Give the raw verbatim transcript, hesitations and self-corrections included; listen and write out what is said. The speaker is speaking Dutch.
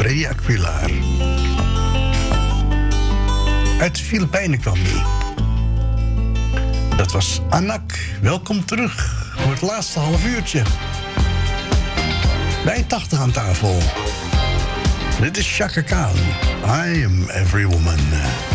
Freddy Aguilar. Uit de Filipijnen kwam hij. Dat was Anak. Welkom terug voor het laatste half uurtje. Bij tachtig aan tafel. Dit is Chaka Khan. I am every woman.